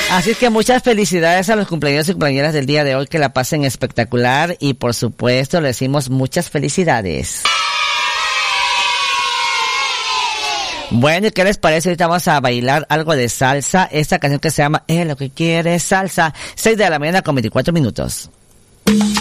Así que muchas felicidades a los cumpleaños y cumpleañeras del día de hoy, que la pasen espectacular y por supuesto le decimos muchas felicidades. Bueno, ¿y qué les parece? Ahorita vamos a bailar algo de salsa, esta canción que se llama Es lo que quiere salsa, 6 de la mañana con 24 minutos.